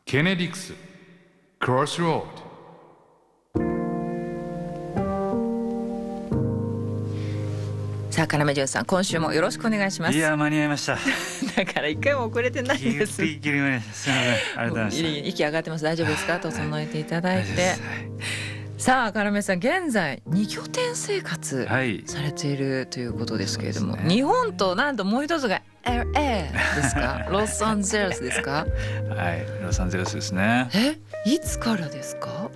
ケネディクスクロスロード。 さあ要潤さん、今週もよろしくお願いします。 いや間に合いましただから一回も遅れてないんです。 ギリギリまですいません、ありがとうございました。 息上がってます。大丈夫ですか？整えていただいて、 はい、 さあ要さん、現在2拠点生活はいされているということですけれども、 そうですね日本となんともう一つが LA ですか？ロサンゼルスですか？ はい、ロサンゼルスですね。 いつからですか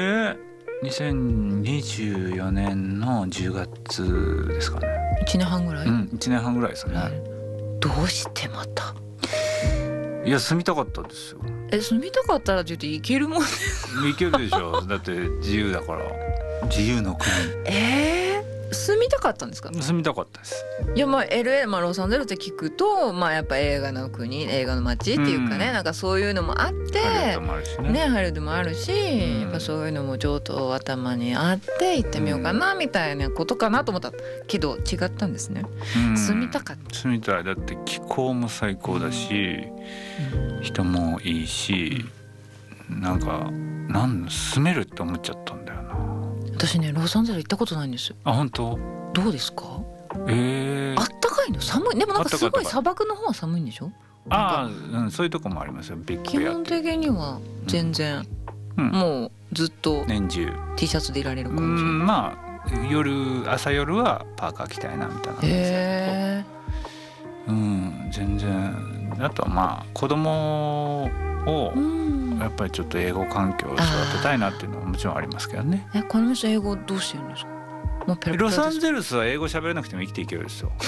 ？2024年の10月ですかね。 1年半ぐらい、 1年半ぐらいですね、 どうしてまた？ いや住みたかったですよ。 住みたかったらちょっと行けるもんね。 行けるでしょだって自由だから、自由の国。 住みたかったんですか？ 住みたかったです。 いや、LA、ロサンゼルスって聞くと、やっぱ映画の国、映画の街っていうかね、なんかそういうのもあってハリウッドもあるしね。 ハリウッドもあるし、やっぱそういうのもちょっと頭にあって行ってみようかなみたいなことかなと思ったけど違ったんですね。住みたかった。 住みたい。だって気候も最高だし、人もいいし、なんか住めるって思っちゃったんだよな。 私ね、ロサンゼルス行ったことないんですよ。 あ、本当？ どうですか？あったかいの？寒い？でもなんかすごい砂漠の方は寒いんでしょ？ そういうとこもありますよ。ビッグ基本的には全然、もうずっと年中 T シャツでいられる感じ。 朝夜はパーカー着たいなみたいな感じですけど、全然。あとは子供をやっぱりちょっと英語環境を育てたいなっていうのはもちろんありますけどね。 この人英語どうしてるんですか？ ロサンゼルスは英語喋れなくても生きていけるんですよ。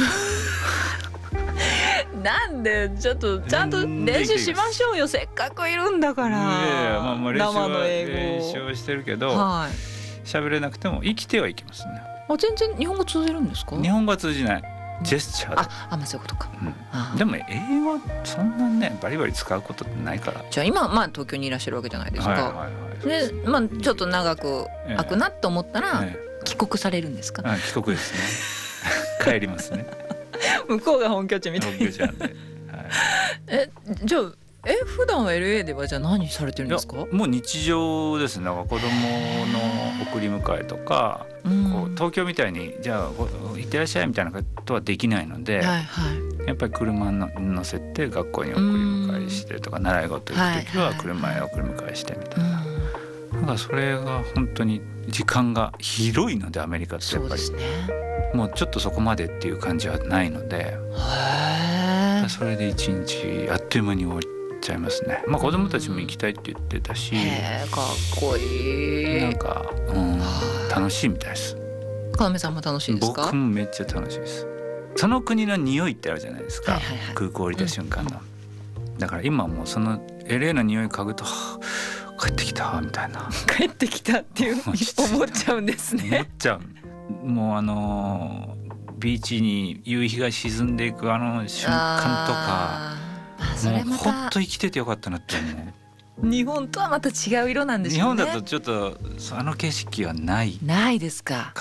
なんでちょっとちゃんと練習しましょうよ。せっかくいるんだから。生の英語練習はしてるけど、喋れなくても生きてはいけますね。 全然日本語通じるんですか？ 日本語は通じない。ジェスチャーで。 そういうことか。 でも英語そんなねバリバリ使うことってないから。 じゃあ今東京にいらっしゃるわけじゃないですか。でちょっと長く空くなと思ったら帰国されるんですか？ 帰国ですね。帰りますね。 向こうが本拠地みたいな。 本拠地なんで。 じゃあ普段は LA ではじゃあ何されてるんですか？ もう日常ですね。子供の送り迎えとか、東京みたいにじゃあ行ってらっしゃいみたいなことはできないので、やっぱり車乗せて学校に送り迎えしてとか、習い事行く時は車へ送り迎えしてみたいな。なんかそれが本当に時間が広いので、アメリカってやっぱりもうちょっとそこまでっていう感じはないので、それで一日あっという間に終わっちゃいますね。子供たちも行きたいって言ってたし、 かっこいい。 なんか、楽しいみたいです。 要さんも楽しいですか？ 僕もめっちゃ楽しいです。その国の匂いってあるじゃないですか、空港降りた瞬間の、だから今もうその LA の匂い嗅ぐと帰ってきたみたいな。 帰ってきたっていう思っちゃうんですね。 思っちゃう。もうビーチに夕日が沈んでいく瞬間とか、もうほんと生きててよかったなって思う。 日本とはまた違う色なんでしょうね。 日本だとちょっと景色はないですか？